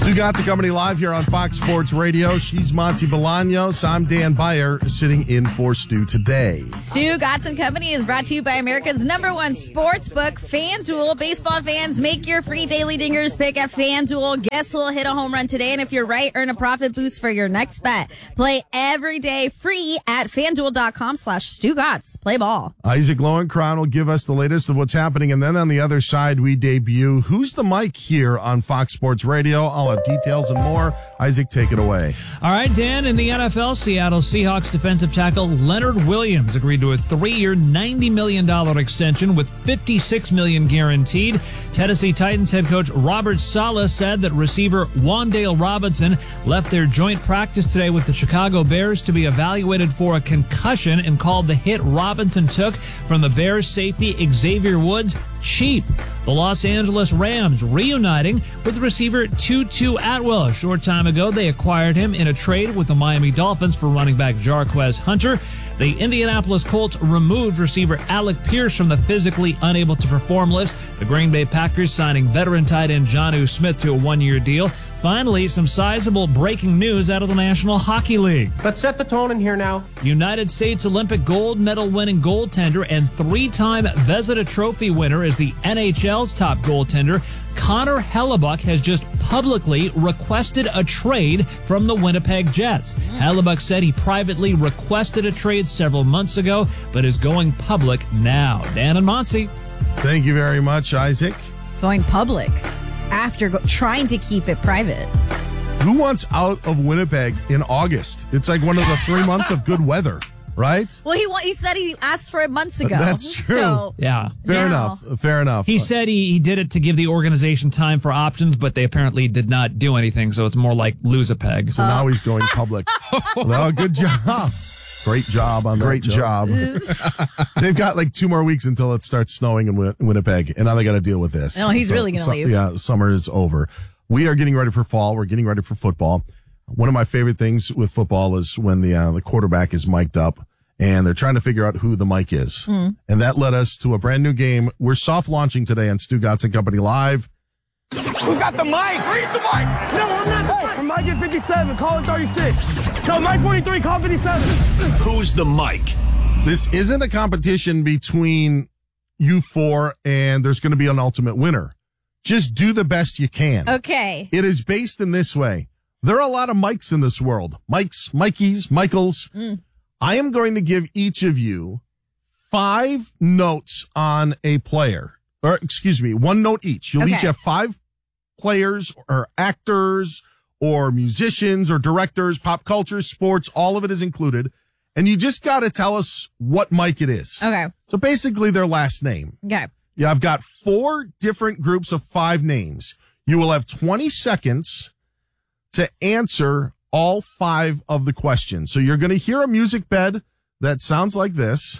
Stu Gatz Company live here on Fox Sports Radio. She's Monty Bolaños. I'm Dan Beyer, sitting in for Stu today. Stu Gatz Company is brought to you by America's #1 sports book, FanDuel. Baseball fans, make your free daily dingers pick at FanDuel. Guess who'll hit a home run today? And if you're right, earn a profit boost for your next bet. Play every day free at FanDuel.com/Stu Gatz. Play ball. Isaac Lowenkron will give us the latest of what's happening. And then on the other side, we debut Who's the Mike here on Fox Sports Radio. I'll have details and more. Isaac, take it away. All right, Dan, in the NFL, Seattle Seahawks defensive tackle Leonard Williams agreed to a 3-year, $90 million extension with $56 million guaranteed. Tennessee Titans head coach Robert Saleh said that receiver Wan'Dale Robinson left their joint practice today with the Chicago Bears to be evaluated for a concussion and called the hit Robinson took from the Bears safety Xavier Woods cheap. The Los Angeles Rams reuniting with receiver Tutu Atwell. A short time ago, they acquired him in a trade with the Miami Dolphins for running back Jarquez Hunter. The Indianapolis Colts removed receiver Alec Pierce from the physically unable to perform list. The Green Bay Packers signing veteran tight end Jonnu Smith to a 1-year deal. Finally, some sizable breaking news out of the National Hockey League. Let's set the tone in here now. United States Olympic gold medal winning goaltender and 3-time Vezina Trophy winner is the NHL's top goaltender. Connor Hellebuyck has just publicly requested a trade from the Winnipeg Jets. Hellebuyck said he privately requested a trade several months ago, but is going public now. Dan and Monty. Thank you very much, Isaac. Going public after trying to keep it private. Who wants out of Winnipeg in August? It's like one of the 3 months of good weather, right? Well, he said he asked for it months ago. That's true. So, Yeah. Fair enough. He said he did it to give the organization time for options, but they apparently did not do anything, so it's more like lose a peg. So now he's going public. Well, good job. Great job on that. Great job. They've got like 2 more weeks until it starts snowing in Winnipeg, and now they got to deal with this. No, he's really going to leave. Yeah, summer is over. We are getting ready for fall. We're getting ready for football. One of my favorite things with football is when the quarterback is mic'd up, and they're trying to figure out who the mic is. And that led us to a brand new game. We're soft launching today on Stu Gatz Company Live. Who's got the mic? Where's the mic? No, I'm not. Hey, I'm Mike at 57. Call it 36. No, Mike 43. Call 57. Who's the mic? This isn't a competition between you four, and there's going to be an ultimate winner. Just do the best you can. Okay. It is based in this way. There are a lot of Mikes in this world. Mikes, Mikeys, Michaels. I am going to give each of you 5 notes on a player. Or, excuse me, 1 note each. You'll each have 5 players or actors or musicians or directors, pop culture, sports, all of it is included. And you just got to tell us what Mike it is. Okay. So basically their last name. Okay. Yeah, I've got 4 different groups of 5 names. You will have 20 seconds to answer all 5 of the questions. So you're going to hear a music bed that sounds like this.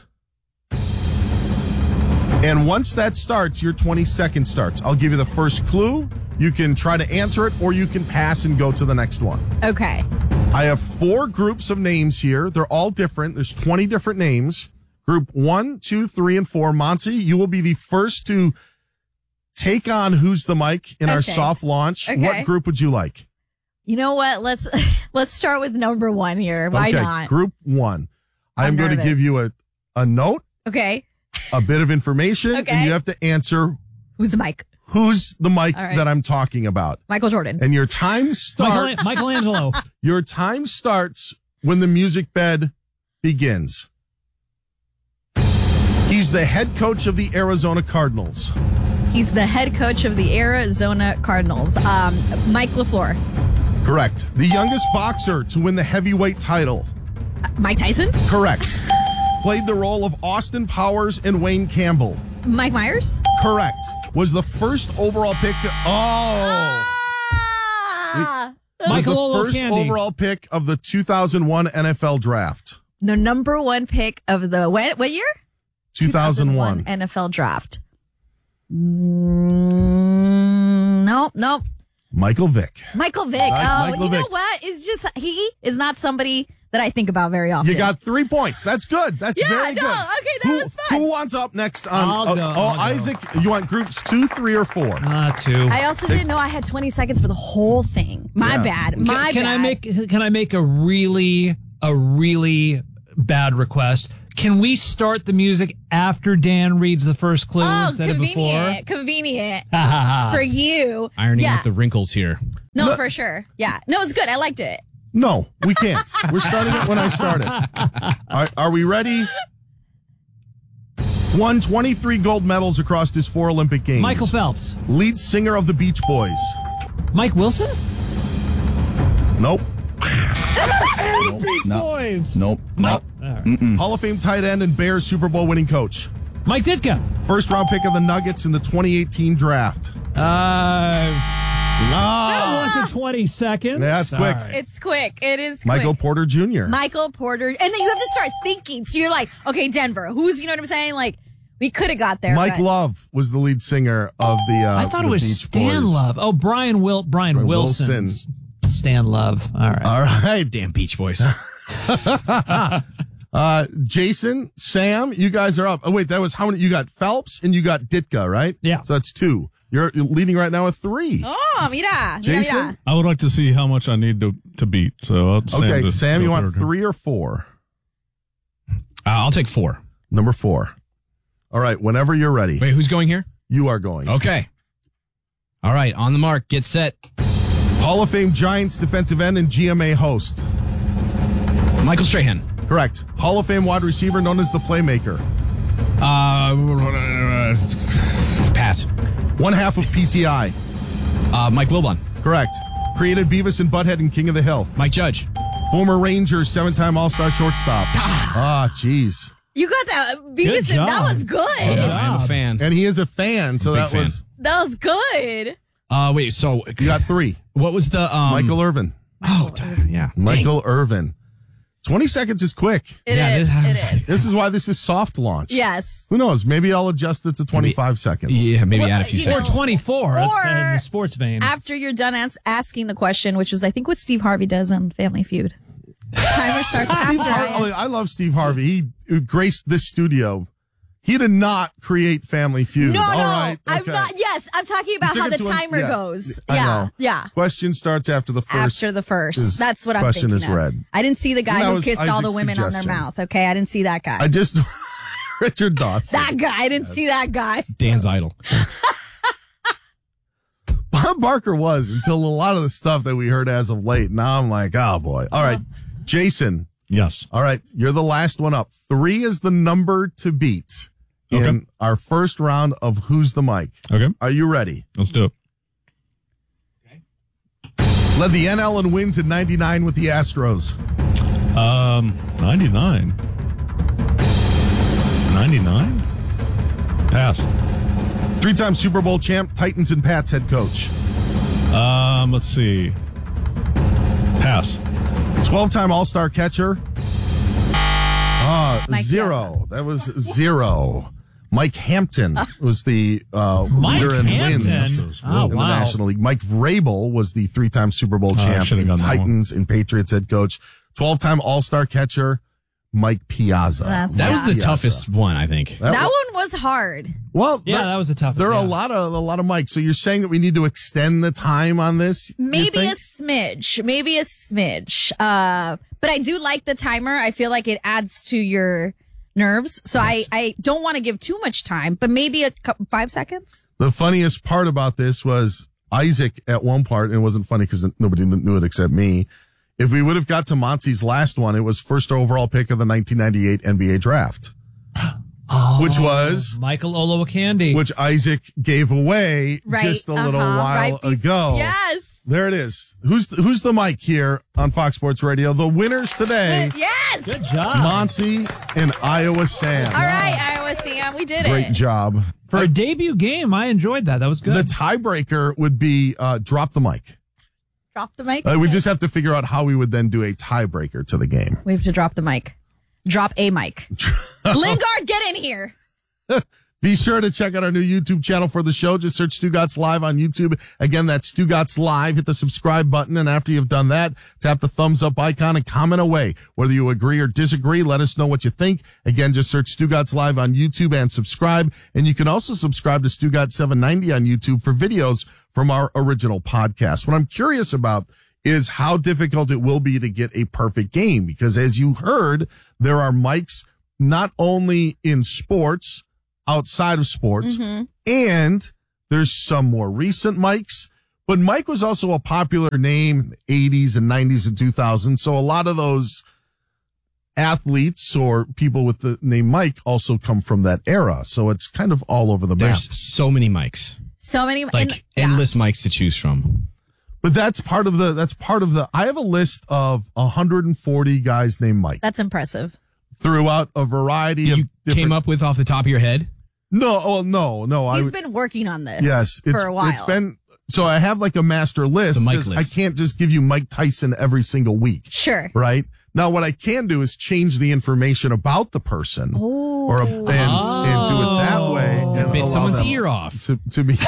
And once that starts, your 20 seconds starts. I'll give you the first clue. You can try to answer it, or you can pass and go to the next one. Okay. I have 4 groups of names here. They're all different. There's 20 different names. Group 1, 2, 3, and 4. Monty, you will be the first to take on Who's the Mic in our soft launch. Okay. What group would you like? You know what? Let's start with number 1 here. Why not? Group 1. I'm going to nervous. give you a note, Okay. a bit of information, Okay. and you have to answer Who's the mic? who's the Mike All right. that I'm talking about. Michael Jordan. And your time starts. Michelangelo. Your time starts when the music bed begins. He's the head coach of the Arizona Cardinals. He's the head coach of the Arizona Cardinals. Mike LaFleur. Correct. The youngest boxer to win the heavyweight title. Mike Tyson. Correct. Played the role of Austin Powers and Wayne Campbell. Mike Myers. Correct. Was the first overall pick. Ah! Was Michael the Olo first Candy. overall pick of the 2001 NFL draft. The number 1 pick of the what year? 2001. NFL draft. Nope. Michael Vick. Michael Vick. Michael You know Vick. what? It's just he is not somebody that I think about very often. You got 3 points. That's good. That's very good. Okay, that was fun. Who wants up next? I'll go. Isaac, you want groups 2, 3, or 4? 2. I also didn't know I had 20 seconds for the whole thing. My bad. My Can bad. I make a really bad request? Can we start the music after Dan reads the first clue instead of before? Convenient for you. Ironing out the wrinkles here. No, for sure. Yeah. No, it's good. I liked it. No, we can't. We're starting it when I started. Are we ready? Won 23 gold medals across his 4 Olympic Games. Michael Phelps. Lead singer of the Beach Boys. Mike Wilson? Nope. Boys. Nope. Hall of Fame tight end and Bears Super Bowl winning coach. Mike Ditka. First round pick of the Nuggets in the 2018 draft. Less than 20 seconds. Yeah, that's quick. It's quick. It is quick. Michael Porter Jr. Michael Porter. And then you have to start thinking. So you're like, okay, Denver. Who's, you know what I'm saying? Like, we could have got there. Mike Love was the lead singer of the I thought it was Beach Stan Boys. Love. Oh, Brian Wilson. Stan Love. All right. All right. Damn Beach Boys. Jason, Sam, you guys are up. Oh, wait, that was how many? You got Phelps and you got Ditka, right? Yeah. So that's 2. You're leading right now with 3. Oh, mira. Jason? Mira. I would like to see how much I need to beat. So I'll Okay, Sam, you want 3 or 4? I'll take 4. Number 4. All right, whenever you're ready. Wait, who's going here? You are going. Okay. All right, on the mark, get set. Hall of Fame Giants defensive end and GMA host. Michael Strahan. Correct. Hall of Fame wide receiver known as the Playmaker. Pass. One half of PTI. Mike Wilbon. Correct. Created Beavis and Butthead and King of the Hill. Mike Judge. Former Rangers 7-time All-Star shortstop. Jeez. You got that. Beavis, job. that was good. I'm a fan. And he is a fan, so Big that fan. was, That was good. Wait, so you got 3. what was the Michael Irvin. Oh, yeah. Michael Irvin. 20 seconds is quick. It Yeah, is. this- It is. This is why this is soft launch. Yes. Who knows? Maybe I'll adjust it to 25 seconds. Yeah, maybe add a few you know- Or seconds. 24 Or- in the sports vein. After you're done asking the question, which is, I think, what Steve Harvey does on Family Feud. Timer starts Steve after. I love Steve Harvey. He graced this studio. He did not create Family Feud. No, All no. right. I'm okay. not. Yes, I'm talking about You how took the it to timer yeah. goes. I Yeah. know. Yeah. Question starts after the first. After the first. is- That's what I'm question thinking is of. read. I didn't see the guy That who was kissed all the Isaac's women on their suggestion. mouth. Okay, I didn't see that guy. I just Richard Dawson. That guy. I didn't see that guy. Dan's idol. Bob Barker was until a lot of the stuff that we heard as of late. Now I'm like, oh boy. All right, Jason. Yes. All right, you're the last one up. 3 is the number to beat in Okay. our first round of Who's the Mic. Okay. Are you ready? Let's do it. Led the NL in wins in 99 with the Astros. 99. 99? Pass. 3-time Super Bowl champ, Titans and Pats head coach. Let's see. Pass. 12-time All-Star catcher. Mike 0. That was 0. Mike Hampton was the Mike leader in Hampton. wins Oh, in the wow. National League. Mike Vrabel was the 3-time Super Bowl champ, should've and gone that Titans and Patriots head coach. 12-time All-Star catcher, Mike Piazza. That was the Piazza. toughest one, I think. That one was hard. Well, Yeah, there- that was the toughest, There are yeah. a lot of mics. So you're saying that we need to extend the time on this? you Maybe think? a smidge. Maybe a smidge. But I do like the timer. I feel like it adds to your nerves. So I don't want to give too much time, but maybe 5 seconds. The funniest part about this was Isaac at one part, and it wasn't funny because nobody knew it except me. If we would have got to Monty's last one, it was first overall pick of the 1998 NBA draft, which was Michael Olowokandi. which Isaac gave away Right. just a little while Right ago. Yes. There it is. Who's the mic here on Fox Sports Radio? The winners today, Yes. Good job. Monty and Iowa Sam. All right, Iowa Sam, we did Great it. job. For a debut game, I enjoyed that. That was good. The tiebreaker would be drop the mic. Drop the mic. We just have to figure out how we would then do a tiebreaker to the game. We have to drop the mic. Drop a mic. Lingard, get in here. Be sure to check out our new YouTube channel for the show. Just search Stugatz Live on YouTube. Again, that's Stugatz Live. Hit the subscribe button, and after you've done that, tap the thumbs up icon and comment away. Whether you agree or disagree, let us know what you think. Again, just search Stugatz Live on YouTube and subscribe. And you can also subscribe to Stugatz 790 on YouTube for videos from our original podcast. What I'm curious about is how difficult it will be to get a perfect game, because as you heard, there are mics not only in sports, outside of sports, and there's some more recent mics, but Mike was also a popular name in the 80s and 90s and 2000s. So a lot of those athletes or people with the name Mike also come from that era. So it's kind of all over the map. There's so many mics. So many, like endless mics to choose from. But that's part of the, I have a list of 140 guys named Mike. That's impressive. Throughout a variety of You came up with off the top of your head? No. He's been working on this for a while. It's been, so I have like a master list. The Mike because list. I can't just give you Mike Tyson every single week. Sure. Right? Now, what I can do is change the information about the person and do it that way. And Bit allow someone's them ear off. to be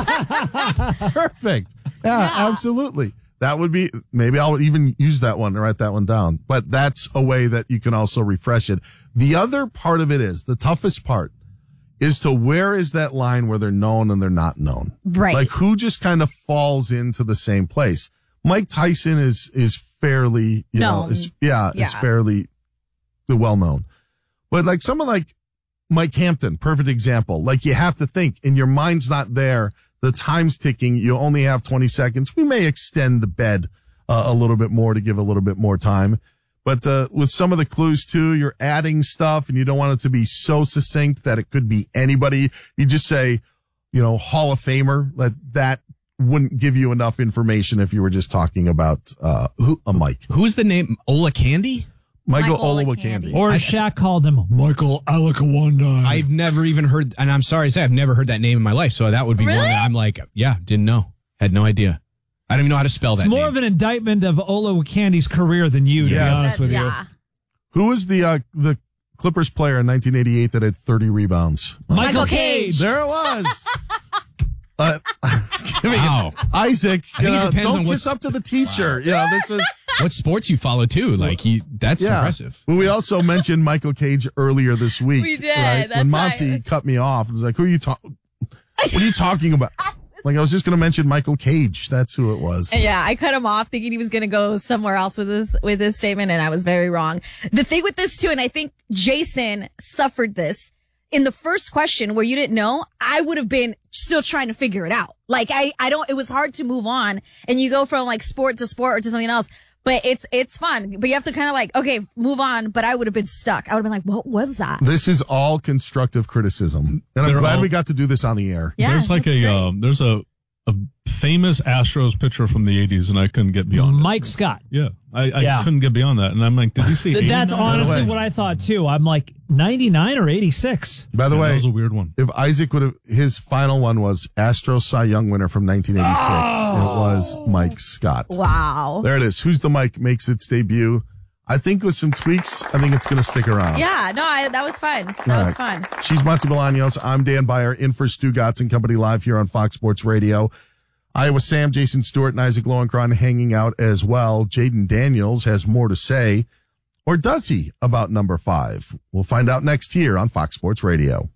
perfect. Yeah, absolutely. That would be, maybe I'll even use that one and write that one down. But that's a way that you can also refresh it. The other part of it is, the toughest part is to where is that line where they're known and they're not known? Right. Like who just kind of falls into the same place? Mike Tyson is fairly, is fairly well known. But like someone like Mike Hampton, perfect example. Like you have to think, and your mind's not there. The time's ticking. You only have 20 seconds. We may extend the bed a little bit more to give a little bit more time. But with some of the clues too, you're adding stuff and you don't want it to be so succinct that it could be anybody. You just say, Hall of Famer. That wouldn't give you enough information if you were just talking about a Mike. Who's the name? Ola Candy? Michael Olowokandi. Olowokandi. Or Shaq called him Michael Alakawanda. I've never even heard, and I'm sorry to say, I've never heard that name in my life. So that would be one that I'm like, didn't know. Had no idea. I don't even know how to spell that It's more name. of an indictment of Olowokandi's career than you, to be honest with you. Who was the Clippers player in 1988 that had 30 rebounds? Michael Cage. There it was. Wow. Isaac, I think it depends don't on kiss up to the teacher. This is what sports you follow too. Like that's impressive. Well, we also mentioned Michael Cage earlier this week. We did. Right? That's when right. Monty cut me off, and was like, "Who are you talking? What are you talking about?" Like I was just going to mention Michael Cage. That's who it was. Yeah, I cut him off thinking he was going to go somewhere else with this statement, and I was very wrong. The thing with this too, and I think Jason suffered this in the first question where you didn't know, I would have been still trying to figure it out. Like it was hard to move on, and you go from like sport to sport or to something else. But it's fun. But you have to kind of like, okay, move on. But I would have been stuck. I would have been like, what was that? This is all constructive criticism. And I'm glad we got to do this on the air. Yeah, there's like there's a famous Astros pitcher from the 80s, and I couldn't get beyond it. Mike Scott. Yeah. I couldn't get beyond that. And I'm like, did you see 89? That's honestly what I thought too. I'm like 99 or 86. By the way, that was a weird one. If Isaac would have, his final one was Astros Cy Young winner from 1986. It was Mike Scott. Wow. There it is. Who's the Mike makes its debut. I think with some tweaks, I think it's going to stick around. Yeah, no, that was fun. That was fun. She's Monty Bolaños. I'm Dan Byer, in for Stugatz and Company live here on Fox Sports Radio. Iowa Sam, Jason Stewart, and Isaac Lowenkron hanging out as well. Jaden Daniels has more to say. Or does he about number 5? We'll find out next here on Fox Sports Radio.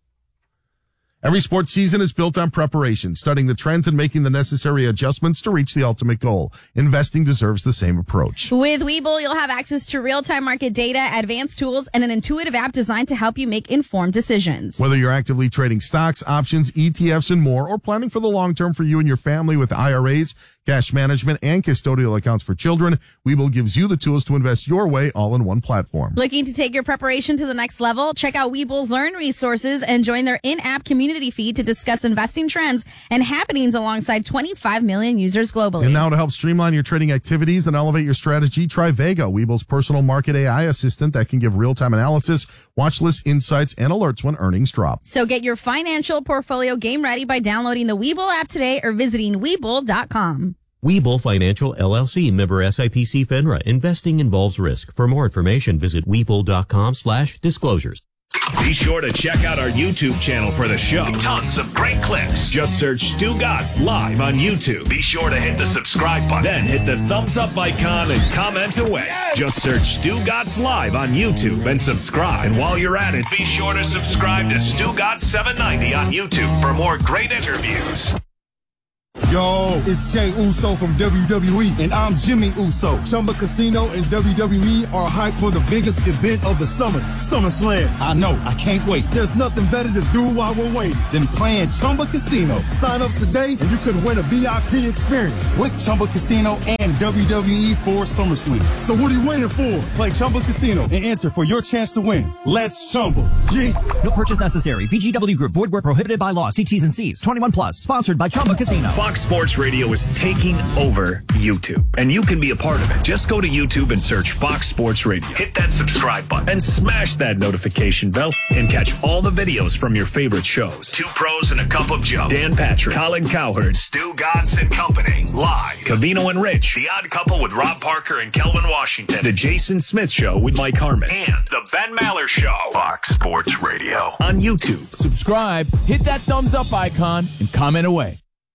Every sports season is built on preparation, studying the trends and making the necessary adjustments to reach the ultimate goal. Investing deserves the same approach. With Webull, you'll have access to real-time market data, advanced tools, and an intuitive app designed to help you make informed decisions. Whether you're actively trading stocks, options, ETFs, and more, or planning for the long term for you and your family with IRAs, cash management, and custodial accounts for children, Webull gives you the tools to invest your way all in one platform. Looking to take your preparation to the next level? Check out Webull's Learn resources and join their in-app community feed to discuss investing trends and happenings alongside 25 million users globally. And now to help streamline your trading activities and elevate your strategy, try Vega, Webull's personal market AI assistant that can give real-time analysis, watch list insights, and alerts when earnings drop. So get your financial portfolio game ready by downloading the Webull app today or visiting Webull.com. Webull Financial LLC, member SIPC FINRA. Investing involves risk. For more information, visit Webull.com/disclosures. Be sure to check out our YouTube channel for the show. Tons of great clips. Just search Stu Gatz Live on YouTube. Be sure to hit the subscribe button. Then hit the thumbs up icon and comment away. Just search Stu Gatz Live on YouTube and subscribe. And while you're at it, be sure to subscribe to Stu Gatz 790 on YouTube for more great interviews. Yo, it's Jay Uso from WWE, and I'm Jimmy Uso. Chumba Casino and WWE are hyped for the biggest event of the summer, SummerSlam. I know, I can't wait. There's nothing better to do while we're waiting than playing Chumba Casino. Sign up today and you could win a VIP experience with Chumba Casino and WWE for SummerSlam. So what are you waiting for? Play Chumba Casino and enter for your chance to win. Let's Chumba. Yeah. No purchase necessary. VGW Group. Void where prohibited by law. See T's and C's. 21 plus. Sponsored by Chumba Casino. Fox Sports Radio is taking over YouTube, and you can be a part of it. Just go to YouTube and search Fox Sports Radio. Hit that subscribe button and smash that notification bell and catch all the videos from your favorite shows. Two Pros and a Cup of Joe. Dan Patrick, Colin Cowherd, Stu Gatz and Company. Live. Cavino and Rich. The Odd Couple with Rob Parker and Kelvin Washington. The Jason Smith Show with Mike Harmon. And The Ben Maller Show. Fox Sports Radio on YouTube. Subscribe, hit that thumbs up icon, and comment away.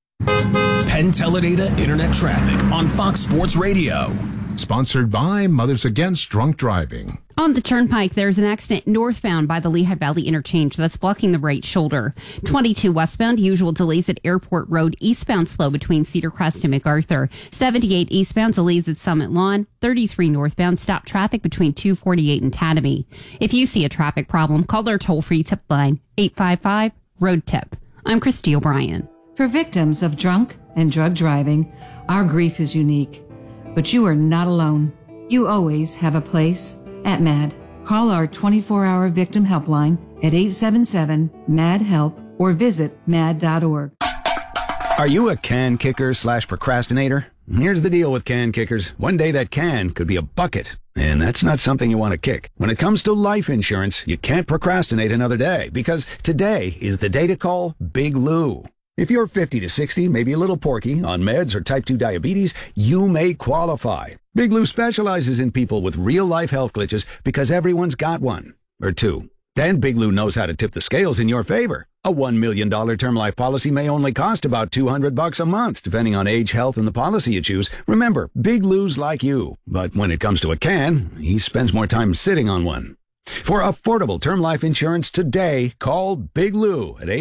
Penn Teledata Internet Traffic on Fox Sports Radio. Sponsored by Mothers Against Drunk Driving. On the Turnpike, there's an accident northbound by the Lehigh Valley Interchange that's blocking the right shoulder. 22 westbound, usual delays at Airport Road. Eastbound slow between Cedar Crest and MacArthur. 78 eastbound, delays at Summit Lawn. 33 northbound, stop traffic between 248 and Tatamy. If you see a traffic problem, call our toll-free tip line, 855-ROAD-TIP. I'm Christy O'Brien. For victims of drunk and drug driving, our grief is unique. But you are not alone. You always have a place at MAD. Call our 24-hour victim helpline at 877-MAD-HELP or visit mad.org. Are you a can kicker / procrastinator? Here's the deal with can kickers. One day that can could be a bucket, and that's not something you want to kick. When it comes to life insurance, you can't procrastinate another day, because today is the day to call Big Lou. If you're 50 to 60, maybe a little porky, on meds or type 2 diabetes, you may qualify. Big Lou specializes in people with real-life health glitches because everyone's got one. Or two. Then Big Lou knows how to tip the scales in your favor. A $1 million term life policy may only cost about $200 a month, depending on age, health, and the policy you choose. Remember, Big Lou's like you. But when it comes to a can, he spends more time sitting on one. For affordable term life insurance today, call Big Lou at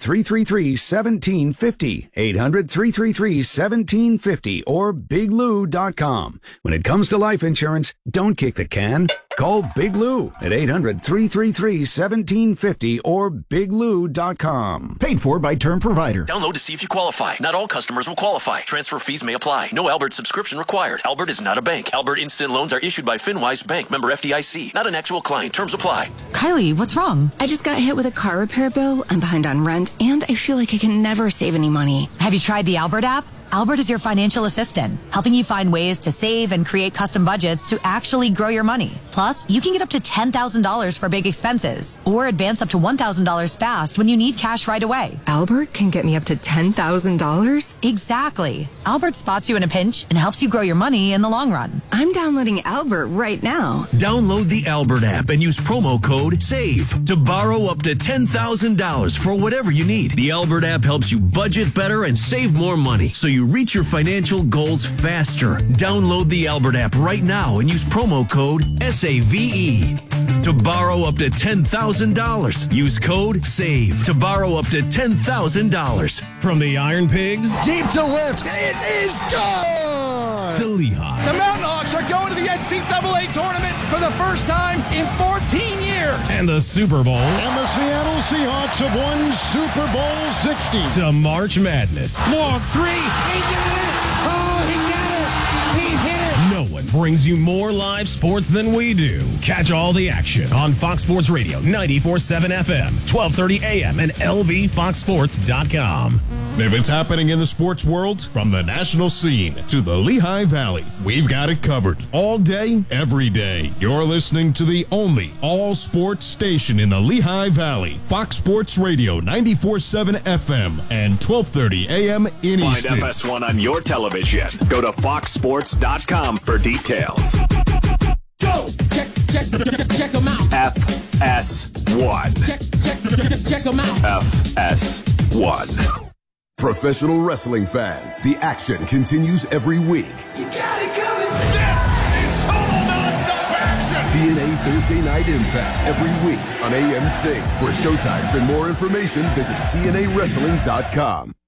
800-333-1750, 800-333-1750, or biglou.com. When it comes to life insurance, don't kick the can. Call Big Lou at 800-333-1750 or biglou.com. Paid for by Term Provider. Download to see if you qualify. Not all customers will qualify. Transfer fees may apply. No Albert subscription required. Albert is not a bank. Albert Instant Loans are issued by FinWise Bank, member FDIC. Not an actual client. Terms apply. Kylie, what's wrong? I just got hit with a car repair bill. I'm behind on rent, and I feel like I can never save any money. Have you tried the Albert app? Albert is your financial assistant, helping you find ways to save and create custom budgets to actually grow your money. Plus, you can get up to $10,000 for big expenses or advance up to $1,000 fast when you need cash right away. Albert can get me up to $10,000? Exactly. Albert spots you in a pinch and helps you grow your money in the long run. I'm downloading Albert right now. Download the Albert app and use promo code SAVE to borrow up to $10,000 for whatever you need. The Albert app helps you budget better and save more money, so you reach your financial goals faster. Download the Albert app right now and use promo code SAVE to borrow up to $10,000. Use code SAVE to borrow up to $10,000. From the Iron Pigs, Deep to lift, it is gone! To Lehigh. The Mountain Hawks are going to the NCAA tournament for the first time in 14 years. And the Super Bowl. And the Seattle Seahawks have won Super Bowl 60. To March Madness. Long three. He did it. Oh, he got it. He hit it. No one brings you more live sports than we do. Catch all the action on Fox Sports Radio, 94.7 FM, 12:30 AM, and LVFoxSports.com. If it's happening in the sports world, from the national scene to the Lehigh Valley, we've got it covered. All day, every day. You're listening to the only all-sports station in the Lehigh Valley. Fox Sports Radio, 94.7 FM and 12:30 AM in Easton. Find FS1 on your television. Go to foxsports.com for details. Go! Check them out. FS1. Check them out. FS1. Professional wrestling fans, the action continues every week. You got it coming. This is total nonstop action. TNA Thursday Night Impact every week on AMC. For showtimes and more information, visit TNAWrestling.com.